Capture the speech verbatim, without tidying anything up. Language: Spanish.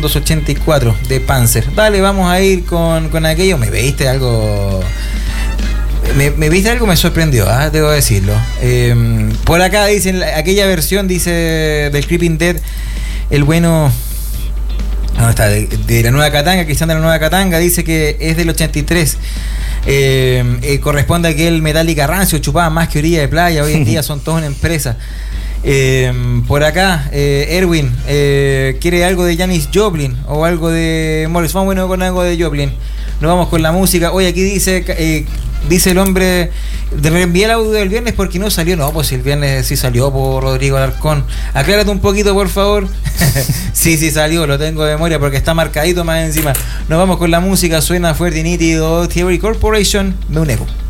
novecientos ochenta y cuatro de Panzer. Dale, vamos a ir con, con aquello. ¿Me veiste algo? Me, me viste algo, me sorprendió, ¿eh? Debo decirlo. Eh, por acá dicen, aquella versión dice del Creeping Dead, el bueno... No, está de, de la Nueva Katanga, Cristian de la Nueva Katanga, dice que es del ochenta y tres. Eh, eh, corresponde a que el Metallica rancio chupaba más que orilla de playa. Hoy en día son todos una empresa. Eh, por acá, eh, Erwin eh, quiere algo de Janis Joplin o algo de Morris. Vamos bueno con algo de Joplin. Nos vamos con la música. Hoy aquí dice eh, dice el hombre, de reenviar el audio del viernes porque no salió. No, pues si el viernes sí salió por Rodrigo Alarcón. Aclárate un poquito, por favor. Sí, sí salió, lo tengo de memoria porque está marcadito más encima. Nos vamos con la música, suena fuerte y nítido. Theory Corporation, me uneco.